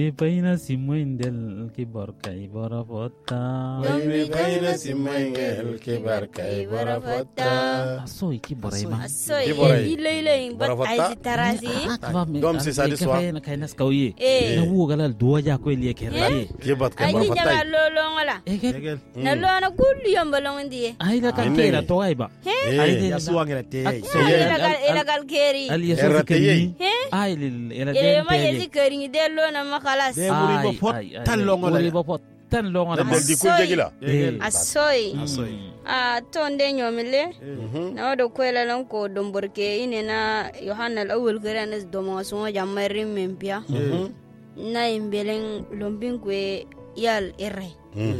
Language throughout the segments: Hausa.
Baina simwendel kibarkai barafota. Baina simwendel kibarkai barafota. Asoi kibarai ma. Asoi. Ile bat aizi tarasi. Dom c'est ça de soi. Na kainas kauye. Na wo galal duwa ja ko liye kerre. Kibat kai Aji barafota. jama lolo ngala. Egel. Na lo na kullu yombalong ndiye. Ai la kan kera to ai ba. Ai ya suwangela te. Ila gal keri. Ali yeso keri. Ai lil ela Ile ma yezi keri de lo na makalas. Tan longo na di kuljegila. Asoi. Tonde nyomile. Na wado kwela lanko domborke ine na Yohana al-awwal garanas domo so jamari mempia. Na imbeleng lombing kwe yal erre.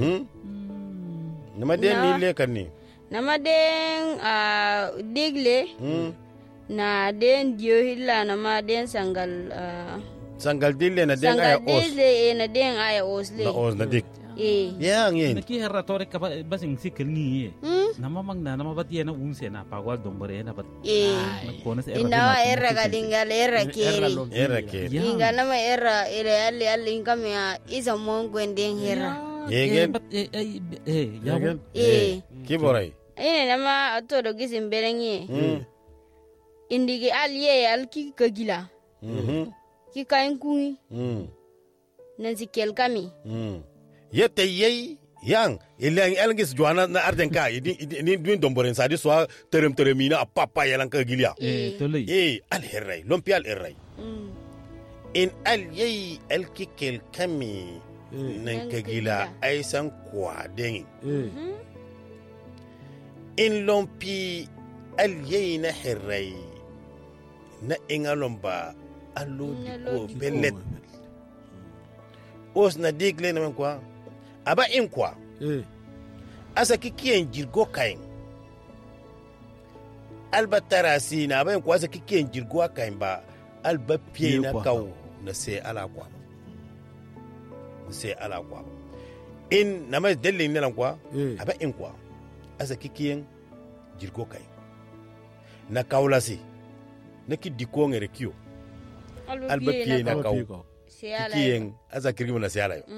Nama den ni le kanni. Nama den digle. Na den dio hilla nama den sangal dille na den aya os. Sangal dille na den aya os le. Na os na dik. Ya ngin. Naki herra tore ka basing sikil ni. Nama mangna nama batia na unse na pagwal dombore na bat. Ina erra galingal erra keri. Erra keri. Inga nama erra ile ali ingame isa mongo ndeng herra. Yegen. Ya. Kiborai. Ine nama atodo gisim berengi. Indigi aliye alki kagila. Ki kain kungi. Nansi kel kami. Yete yei yang ilang elangis juana na ardenka ini duin domboren sadi soa teremina apapa yalang kagilia. Toloi. Al herrai lompi al herrai. In al yei el kikel kami nan kagila aisan kwa dengi. In lompi al yei na herrai na ingalomba allo ko bellet. Os na digle na kwa aba in kwa asa kikiyen jirgo kain alba tarasi na aba in kwa asa kikiyen jirgo kain ba alba pie na kaw na se ala kwa in na mai dalle ne lan kwa aba in kwa asa kikiyen jirgo kain na kawlasi na kidiko ngere kiyo alba pie na kaw kikiyen asa kirgi na se ala yo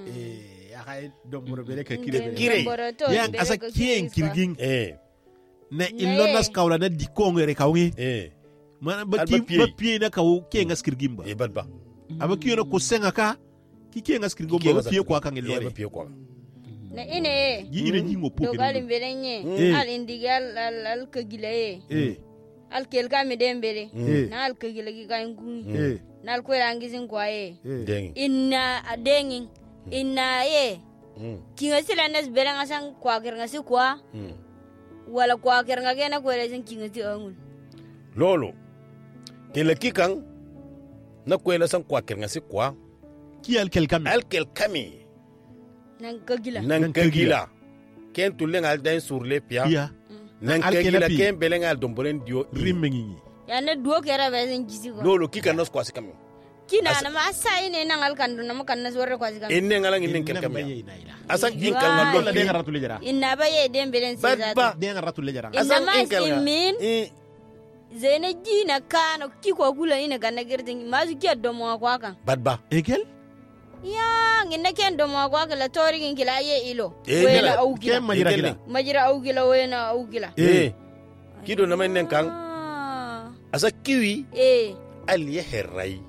domboro bere ka kire yang asa kien kirgin na illonas kawla na dikongere kawngi mana baki bapie na kaw kien ngas kirgin ba badba aba kiyo ko senga ka ki kien ngas kirgin ba bapie ko kan ilore bapie ko na ine yini jingo po dogal berenye al indigal al kagilaye al kelka me dembere na al kagila gi kan kun na al kwera ngizin kwaye inna adengin inna kinga sila nas berang asang kwakir ngasi kwa wala kwakir ngagena kwere sin kinga ti angul lolo kelaki kan na kwela sang kwakir ngasi kwa ki al kel kami nan kagila ken tulen al dain sur le pia nan kagila ken beleng al domboren dio rimengi ya na duo kera bezen jisi ko lolo ki kan nos kwasi kami kina na masa ine nangal kandu na makanna sore kwasi kami inne ngalang inne kel kami asan inkal na lola de ngara tule jara inna baye dembelen sezata de ngara tule jara asan inkal min zene jina kano kiko gula ine ganna gertin mazu kiya domo kwa kan badba ekel ya nginne ken domo kwa kala tori ngin kila ye ilo wena augila majira augila wena augila kido na men kan asa kiwi al yeherai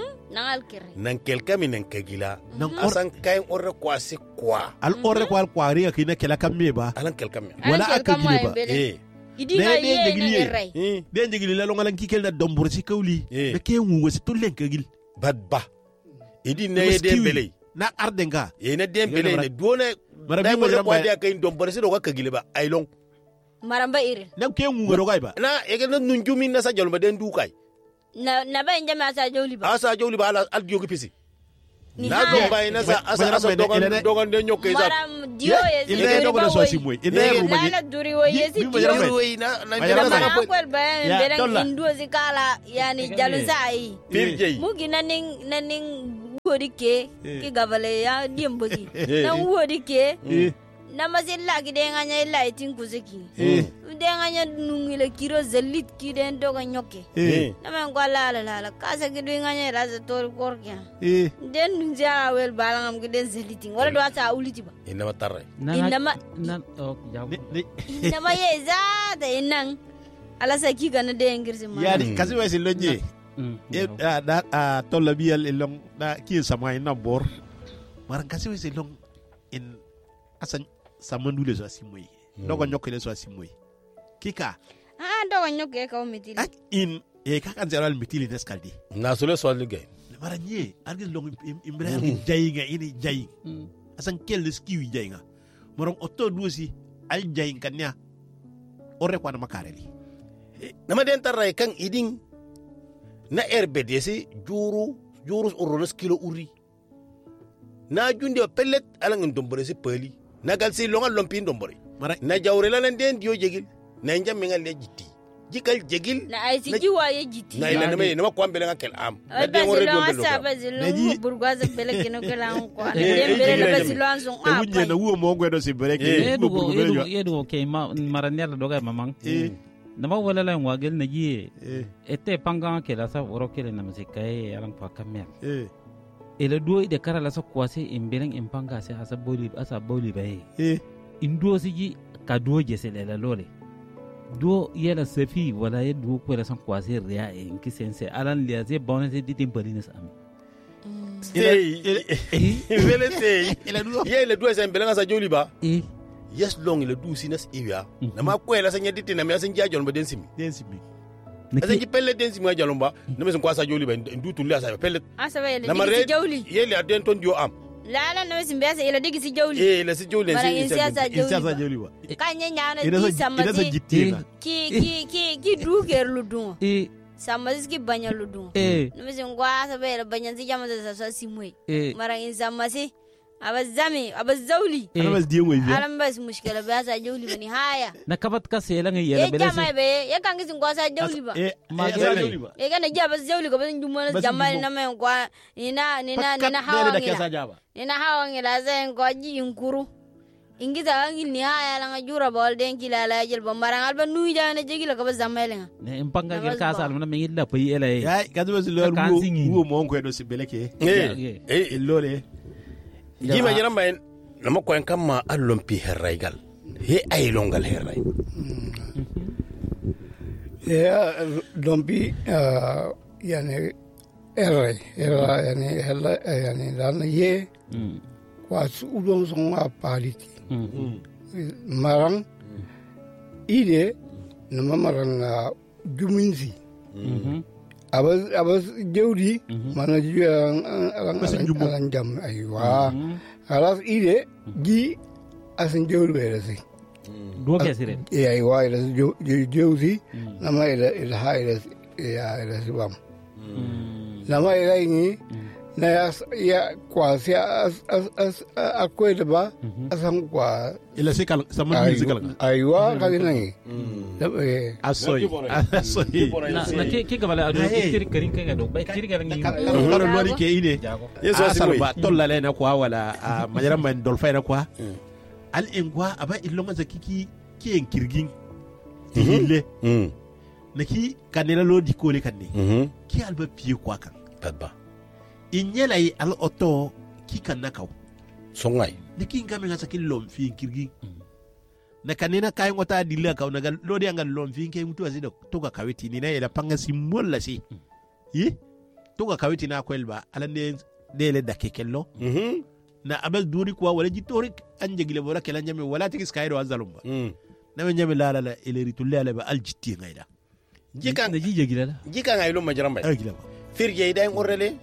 nan kelkami nan kagila asan kain orre kwasi kwa al orre kwa kwari akina kela kamme ba alan kelkami wala akagile ba idinga ye de njigili la longalan kikel na dombor ci kawli be ke wuwa ci tulen kagil badba idi ne dembele na ardenga na dembele ne dona dai mo ko dia kain dombor ci do kagile ba ay long maramba ire na ke wuwa do ba na yega na nunjumi na sa jolma den dukai na ba njama asa jawli ba al diogi pisi na do bay na sa asa dogon de nyokke za maram dio ye ile dogon so si moy ile ruma la duri wo ye si dio we na na ko ba beren indu zikala yani jalun sai pirje mugi naning wodi ke ki gavale ya diembozi na wodi ke namasilla kidenganya illa itin kuzeki denganya nungile kiro zalit kiden doga nyoke namen kwala la kasa kidenganya raza tor korkya den nunja wel balangam kiden zalitin wala do ata uliti ba inama tarre inama yeza da inan ala saki gana dengirsi ma yani kasi wesi lonje da tolla biyal long da ki sama ina bor maran kasi wesi long in asan samandule so asimoy dogo nyokele so asimoy kika dogo nyoke ka mitili in ka zeral mitili deskaldi na sole so ligay maran ye argil long ibrahim jayinga ini jayi asan kel skiwi jayinga maron otto duosi al jayin kanya ore kwa na makareli nama den tarray kan idin na RBDC juru uronos kilo uri na junde pellet alang ndombore si peli na galsi longal lompi ndombore na jawre la den dio jegil na njam ngal le jitti jikal jegil na ay si jiwa ye jitti na ila nama ko ambele ngakel am na de wore do lo burgwaza bele kino kala ko dem bele la basilo anzo a wunye na wo mo ngwedo si bele ke yedo ke maranela doga mamang nama wala la ngwagel na ye ete panga ke la sa woro ke na musika e alang pa kamel ele duo de kara la sa kwase imbeleng impanga se asa boli bae indo sigi ka duo je se la lole duo yela sefi wala ye duo ko la sa kwase ria en kisense alan lia ze bonne di timpolines am vele sei ye le duo se imbeleng asa joli ba yes long le du sinas iwia na ma kwela sa nyaditi na me asen jajon ba densimi asen ji pelle densimi ga jalomba na me sen kwasa joli ba ndu tulle asa pelle asa ba le joli yele aden ton dio am la me sen biasa ele digi si joli le si joli insiasa joli wa kanya nyana di samati ki du ker ludun samazis ki banya ludun na me sen kwasa ba ele banya si jama sa simwe mara insamasi abazami abazawli bas diyo yi alam bas mushkila ba sa jawli bani haya na kabat ka sela ngi yela bele jama be ya kan ngi ngwa sa jawli ba e kana jaba jawli ko ban jumma jamal na men kwa nina hawangi la zen ko ji inkuru ingiza ngi ni haya la ngajura bol den kila la jel ba marang alba nuy jana jegila ko ba zamale nga ne impanga gel ka sal na me ngilla pay ele ya gazu bas lo wo mo ko do si bele ke lole jima jiran bayan nama koyan kama allompi herraigal he ay longal herrai ya lompi yani herrai yani hella yani dan ye was udon son apaliti marang ide nama marang juminzi abas jawdi mana alang jam aywa alas ide gi asin jawdi berasi dua kesire aywa ila jawdi nama ila haila ila sibam nama ila ini na ya kwasi akwela ba asam kwa ila sikal sama sikal aywa kalinangi asoy na ke gabala adu kiri karin kan do bay kiri garan ngi karo lori ke ine yeso asal ba tolla le na kwa wala majara man dolfay na kwa al ingwa aba ilonga zakiki ki en kirgin tihille na ki kanela lodi ko le kanne ki alba piye kwa kan tabba inyela yi al oto ki kan nakaw songay de ki ngam nga sakin lom fi kirgi na kanina kay ngota dilla kaw nagal lodi angal lom fi kay mutu azido to ga kawiti ni na ila panga simbol la si yi to ga kawiti na ko elba ala ne dele da kekello na abal duri kwa wala jitorik anjegile wala kala nyame wala tigis kaydo azalumba na me nyame la ile ritulle ala ba aljitti ngayda jikan jigila jikan ay lo majramba firje idan orrele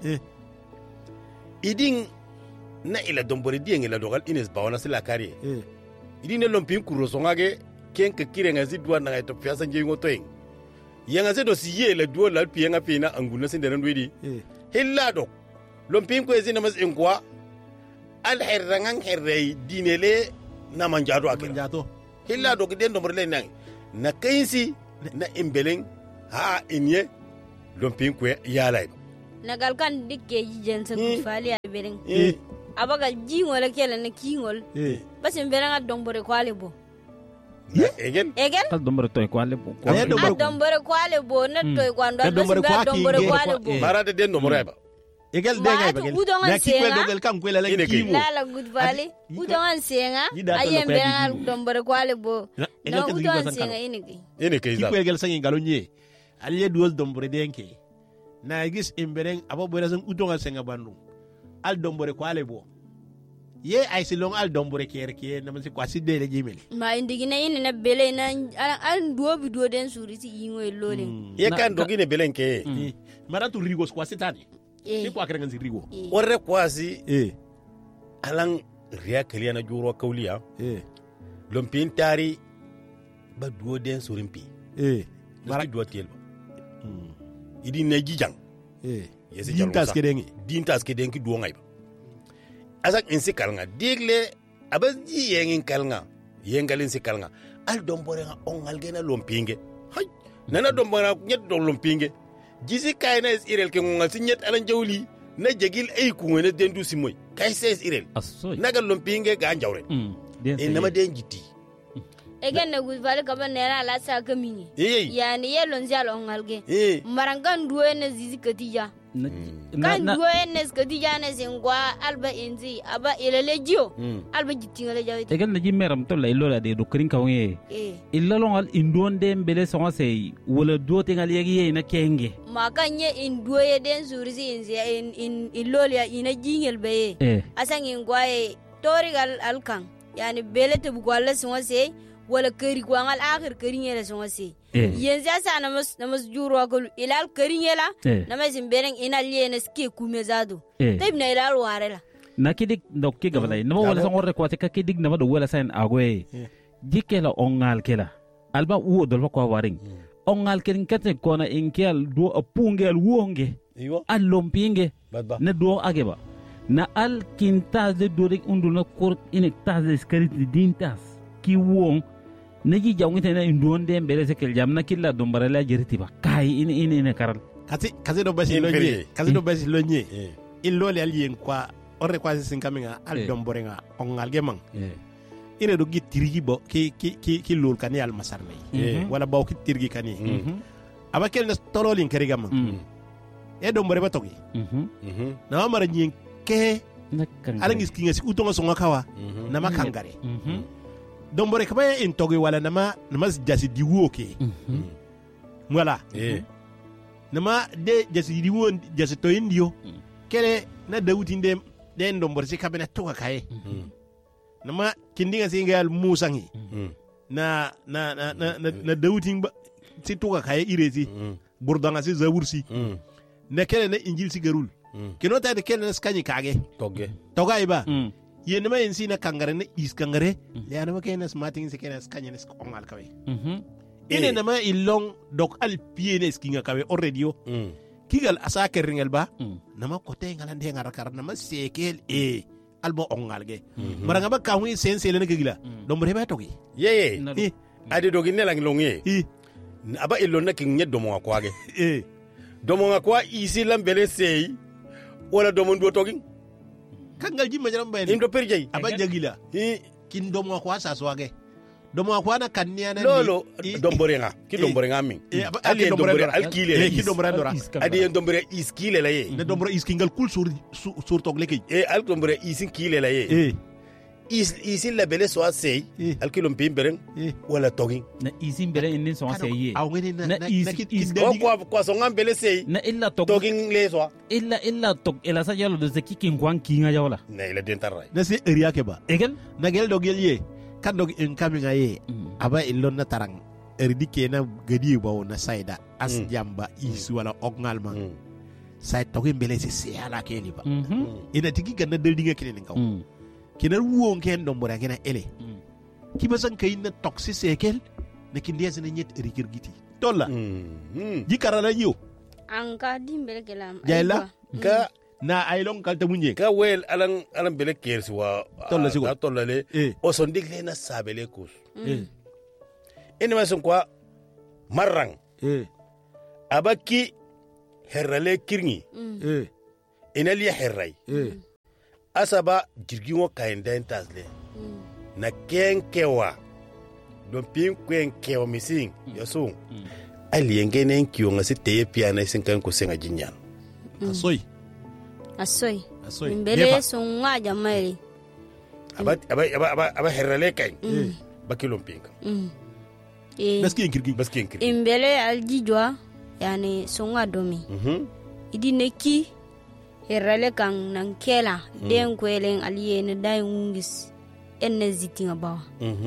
idin na ila dombore di ngila dogal ines bawana sila kare idin ne lompin kuro songage ken ka kire ngazi duwa na to fiasa nje ngoto eng yanga se do siye la duwa la pienga pina anguna sinde ran wedi hilla do lompin ko ezina mas engwa al herrangan herrei dinele na manjado akira hilla do giden dombore le nang na kainsi na imbeleng ha inye lompin ko yalay nagal kan dikke jijen sa fali abering abaga jingol kele na kingol bas imberanga dombore kwale bo Egen al dombore toy kwale bo dombore kwale bo na toy kwando dombore kwale bo marade den dombore ba Egel de ngay bagel na ki ko dogel kan ko la ki la good valley udongan senga ayem beranga dombore kwale bo na udongan senga ineke ki ko egel sangi galonye aliye duol dombore denke na gis imbereng abo bora sang udongan senga bandu al dombore kwale bo ye ay silong al dombore kerke na man si kwasi de le jimeli ma indigina ine na bele na al duobi duo den suri si ingo elole ye kan dogine belenke maratu rigos kwasi tani si kwa krengan si rigo orre kwasi alang ria kelia na juro kaulia lompin tari ba duo den surimpi mara duo tielba idi ne jijang yesi dintas kedengi duo ngai asak insi kalnga digle abaji yengin kalnga yengalin si kalnga al dombore nga ongal gena lompinge hay nana dombora nyet do lompinge jisi kayna is irel ke ngal si nyet alan jawli na jegil ay ku ngene dendu si moy kay ses irel nagal lompinge ga njawre nama den jiti egen na gud vale kaba nera la sa kamini yani yelon zalo ongal ge marangan duwe na zizi katija kan duwe na katija na singwa alba inzi aba ilelejio alba jitingale jawi egen na jimeram to la ilola de do krin kawye illalo al indonde mbele songa sei wala do tengal yegi na kenge makanye induwe den surisi inzi in ilolia ina jingel be asangi ngwae torigal alkan yani belete bugwala songa sei wala kari kwangal akhir kari ngela songa sei yenza sa namas juro ko ilal kari ngela namas imbereng inal yene ski kumezado tebna ilal warela nakidik dokki gabalay namo wala songore ko tek kidik nama do wala sen agwe jikela ongal kela alba wo do ko waring ongal ken kete kona inkel do apungel wonge al lompinge na do ageba na al kinta de do rek unduna kor inek taz skarit dintas ki wong naji jawngite na indonde mbele sekel jamna killa dombare la jeriti ba kay ine karal kasi do basi lonye illole al yen kwa orre kwasi sinkaminga al dombore nga ongal gemang ire do gitirgi bo ki lol kani al masarne wala baw ki tirgi kani abakel na tololin keri gamang e dombore ba togi na mara nyin ke alangis kinga si utonga songa kawa na makangare dombore kaba in togi wala nama jasi diwo ke wala nama de jasi diwo jasi to indio kele na dawutinde den dombore si kabena toga kaye nama kindinga singal musangi na dawutin si toga kaye irezi burdanga si zawursi na kele na injil si garul kino ta de kele na skani kage toga iba yene ma ensi na kangare na is kangare ya na makena smarting se kena skanya na skongal kawe ine na ma ilong dok al piene skinga kawe already kigal asake ringel ba na ma kote ngalande ngarakar na ma sekel albo ongal ge maranga ba kawi sensele na gigila dombre ba togi ye ade dogi ne lang longye aba ilon na king nyed domo akwa ge domo akwa isi lambele sei wala domo ndo togi kangal jimma jaram bayni ndo perjay aba jagila kin domo akwa sa swage domo akwa na kannia na lolo dombore nga ki dombore nga min ali dombore alkile ki dombore ndora adi dombore iskile la ye na dombore iskingal kul sur tog leke al dombore iskile la ye isin la bele so asay alkilom pimberen wala togi na isin bere inin so asay ye na isin ko so ngam bele sey na illa togin le so illa tog ela sa yalo de kikin kwan kinga jawla na ila den taray na se area ke ba egel na gel dogel ye kan dog en kaminga ye aba illon na tarang erdike na gadi bawo na saida as jamba isu wala ognalma say togin bele se ala keli ba ina tigi ganna deldinga kinen kaw kina wuon ken dombora kena ele kibasan kay na toxi sekel na kindia sene nyet rikir giti tolla jikara la yo anka dimbele kelam jayla ka na aylon kalta munye ka wel alan bele kersi wa tolla sigo tolla le o son digle na sabele kus ene ma son kwa marrang abaki herrale kirngi ina li herray asaba jirgin wo kayen den tasle na kenkewa don pin kenkewa mising yaso ali ngene nkiyo ngasi teye piana sinkan ko senga jinyan asoy mbele sunga jamari aba herale kay bakilom pinka baskin kirgi imbele aljijwa yani sunga domi idi neki herale kan nan kela den kwelen aliye ne dai ngis enne zitinga ba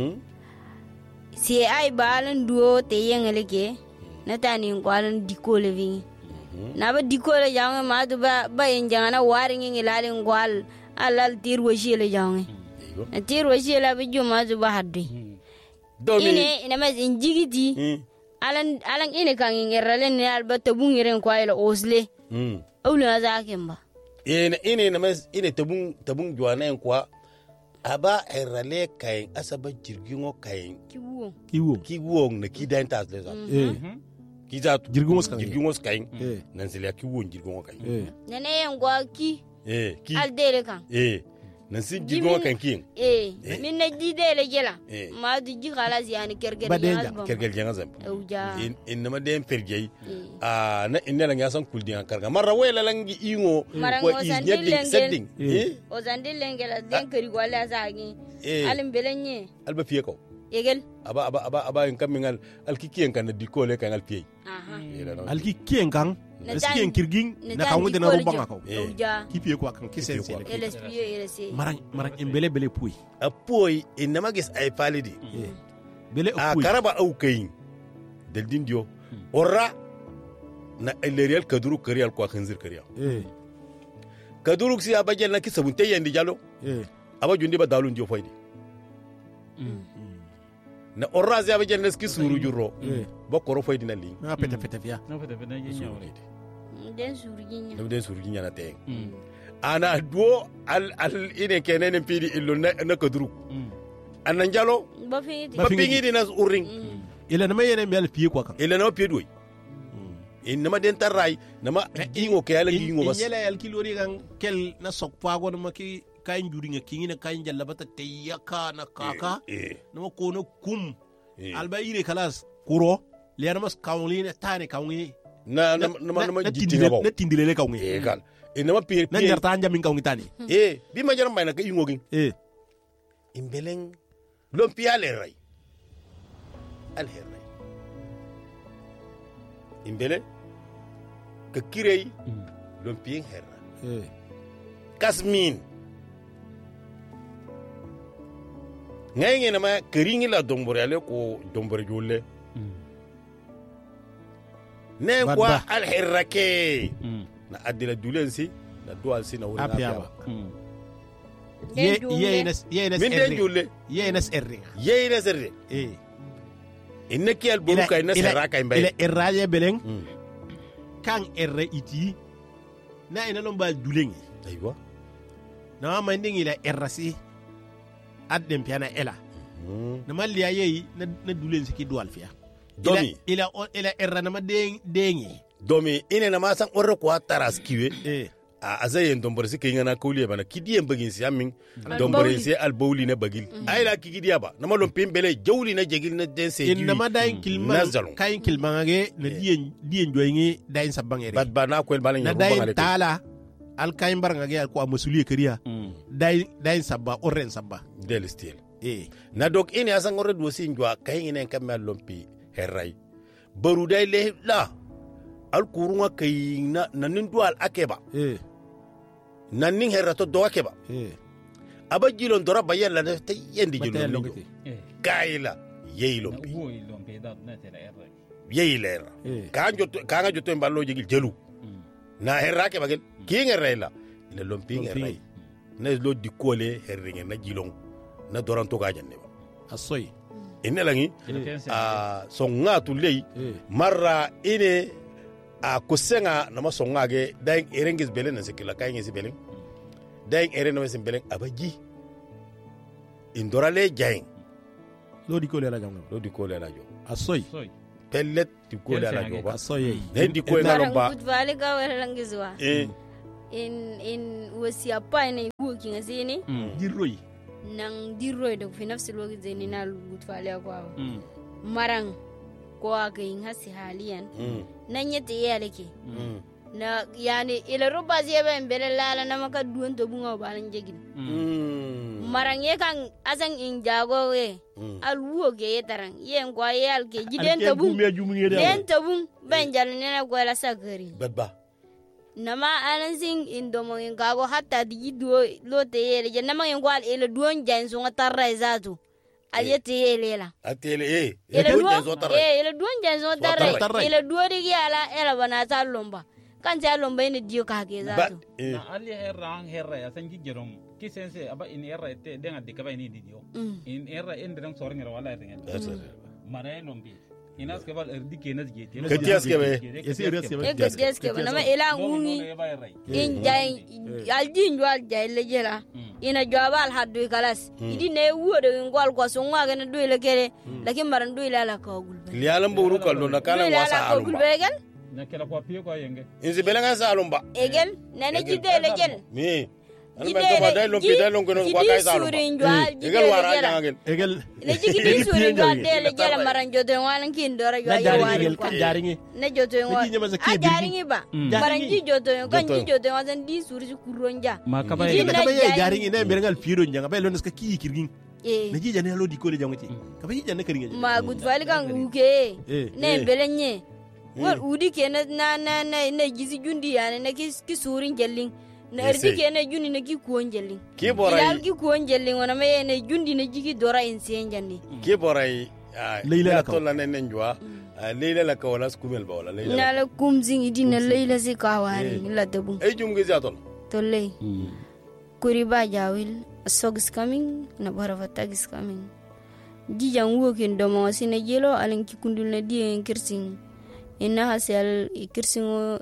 si ai balan duo te yengeleke natani ngwalan dikole vi na ba dikole jange ma to ba enjana waringi ngilale ngwal alal tirwo shile jange na tirwo shile ba juma to ba hadde ine ma injigiti alan ine kan ngerale ne alba tabungiren kwaila osle awla zakemba ine na mas ine tabung juana en kwa aba erale kain asaba jirgingo kain kiwo na kidan tas le za kiza jirgingo kain nan sele kiwo jirgingo kain nene en kwa ki aldere kan nan sin jirgingo kan kin min na didele jela ma du jikala ziyani kergel janga zam in nama den perjey na inna la ngasan kuldian karga marra wela langi ingo ko is setting o zandil lengela den keri wala zagi alim belenye alba fiye ko yegel aba en kamingal alkikien kan dikole kan alpiye alkikien kan eski en kirgin na kan wede na rubanga ko kipiye ko kan kisen sele marang embele bele puy apoy inama gis ay palidi bele puy karaba au kayin del dindio ora na elerial kaduru karial ko khanzir kariya kaduru si abajel na kisabunte yendi jalo aba jundi ba dalun jo foydi na ora si abajel na skisuru juro ba koro foydi na li na pete via den surginya na te ana duo al ine kenene pidi illo na kaduru anan jalo ba fingi dina uring ila na mayene mbel piye kwa kan ila na piye doy inama den taray nama ingo ke ala ingo bas yela al kilori kan kel na sok pago na ki kain juri nga kingi na kain jallabata tayaka na kaka nama ko na kum alba ire kalas kuro le na mas kawli na tane kawni na jitinga ba na tindilele kawni kan inama piye na jarta jamin kawni tani bi ma jaram bayna ka ingo gin imbeleng lom piye ale ray al herray imbele ka kirey lom piye herra kasmin ngay na ma keringi la dombore ale ko dombore jolle ne kwa al herrake na adila dulensi na dual si na wona apiaba yenes erringa inna ki al buru kay na seraka mbay ile erraje beleng kan erre iti na ina lomba dulengi aywa na ma ndingi la errasi adem piana ela na malliya yeyi na dulensi ki dual fiya domi ila erra na ma dengi domi ine na ma san orre ko taras kiwe azayen dombore si kenga na kawliye bana kidiyen bagin si amin dombore si albawli na bagil ay la kidiya ba na malom pembele jawli na jegil na dense in na ma dayin kilma kayin kilma ngage na diyen joyingi dayin sabangere bad ba na ko el bana na dayin tala al kayin bar ngage ko amasuliye kariya dayin sabba orren sabba del stil na dok ine asan orre do si njwa kayin ine kamel lompi herray baru day le la al kurunga kayin na nindual akeba nanning herrato do akeba aba jilon dora bayalla na te yendi jilon kayla yeylo yeyler kanga jotto mballo jigil jelu na herrake bagel kinga reyla le lomping herray na lo dikole herringe na jilon na doran to gajanne ba asoy ine langi songa tu lei marra ine a kusenga na masonga ge daing erengis belen na sekila kaingi si belen daing eren na sin belen abaji indorale jaing lo di ko le la jo asoy pellet di ko le la jo ba asoy ne di ko na lomba vale ga wala langizwa in wasiapa ina wuki ngazini dirroy nang dirroy da fi nafsi alwaqt zini na gutfale kwa marang ko ga yin hasi haliyan nan yete yalake na yani ila roba zai ba mbele lala na maka duwan to bunga balan jegin marang ye kan asan in jago we alwo ge tarang ye ngwa ye alke giden to bun den to bun banjal ne na gola sagari badba nama anasing indomo in gago hatta di do lote ye je nama in gwal ila duwan janso ngatarra zatu aliyete ye la atele ila duwan janso tarra ila duwari gi ala ela banata lomba kan ja lomba ina dio ka ke zato na ali herra ya san gijerom kisense aba in herra te denga dikaba ini dio in herra endram sorngira wala tengen mare lombi inas ke bal erdike nas gete ketias ke be ketias ke be na ila ngungi in jay aljin wal jay le jela ina jawal haddu kalas idi ne wude ngol ko so ngaga na duile kere lakin maran duile ala ko gulbe lialam buru kallo na kala wasa alumba na kela kwa pio kwa yenge inzi belenga sa alumba egel nana gidele gel mi ana mento badai lompi dai longo no kwa kai sa alumba egel wara jangen egel ne jigi suri dele gel maran jodo walan kin dora yo ayo wari kan jaringi ne jodo wa jaringi ba maran ji jodo kan ji jodo wasan di suri kuronja makaba ye jaringi ne berengal piro njanga bay lones ka ki kirgin ne ji jane lo di ko le jangoti ka bay jane keringa ma gud fali kan uke ne belenye wal udi ke na gizi jundi yani na ki surin jellin na erdi ke na jundi na ki kuon jellin ki borai ki kuon jellin wana me na jundi na jigi dora insen janni ki borai leila to la nen njwa leila la ka wala skumel ba wala leila na la kumzing idina leila se ka wari la tabu ay jum gi zatol to lay kuri ba jawil sog is coming na bara is coming jijan wokin domo sine jelo alen ki kundul na die kirsin inna hasel kirsingo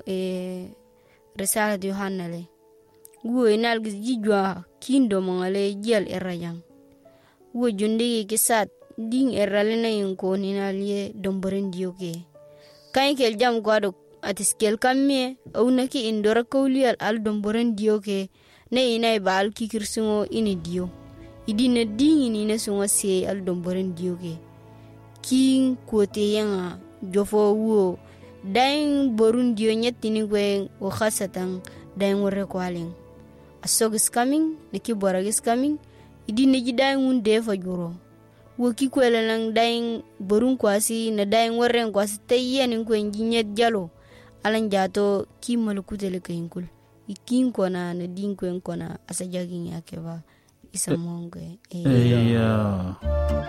risala di Yohanale wo inal gijwa kindo mangale jel erayang wo jundi kisat ding erale na yinko ninalie domboren dioke kain kel jam gwado atiskel kamme au naki indora kawlial al domboren dioke ne inay bal ki kirsingo ini dio idina ding ini ne sunga se al domboren dioke king kote yanga jofo wo dain borun dio nyetini gwen o khasatan dain wore kwalin asog is coming neki borag is coming idi neji dain un de fa juro wo ki kwela lang dain borun kwasi na dain wore kwasi tayyen gwen jinyet jalo alan jato ki malukutele kainkul ikin kona na din kwen kona asajagin yake ba isa monge